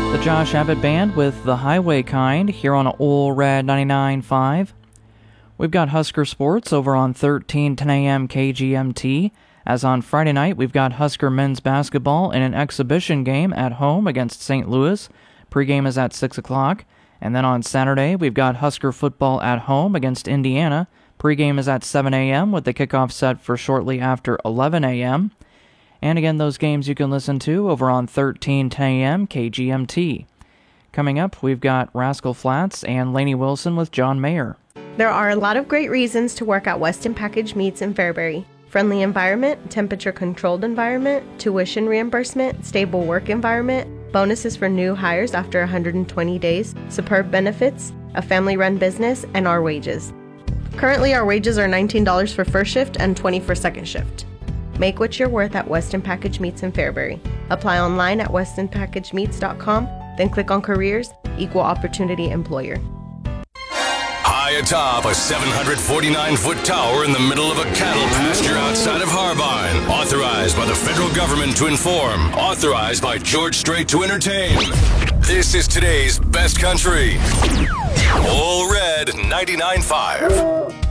The Josh Abbott Band with The Highway Kind here on Ole Red 99.5. We've got Husker Sports over on 1310 a.m. KGMT. As on Friday night, we've got Husker men's basketball in an exhibition game at home against St. Louis. Pregame is at 6 o'clock. And then on Saturday, we've got Husker football at home against Indiana. Pregame is at 7 a.m. with the kickoff set for shortly after 11 a.m. And again, those games you can listen to over on 1310 a.m. KGMT. Coming up, we've got Rascal Flatts and Lainey Wilson with John Mayer. There are a lot of great reasons to work at Weston Package Meats in Fairbury. Friendly environment, temperature-controlled environment, tuition reimbursement, stable work environment, bonuses for new hires after 120 days, superb benefits, a family-run business, and our wages. Currently, our wages are $19 for first shift and $20 for second shift. Make what you're worth at Weston Package Meats in Fairbury. Apply online at westonpackagemeats.com, then click on Careers, Equal Opportunity Employer. High atop a 749-foot tower in the middle of a cattle pasture outside of Harbine. Authorized by the federal government to inform. Authorized by George Strait to entertain. This is today's best country. Ole Red 99.5.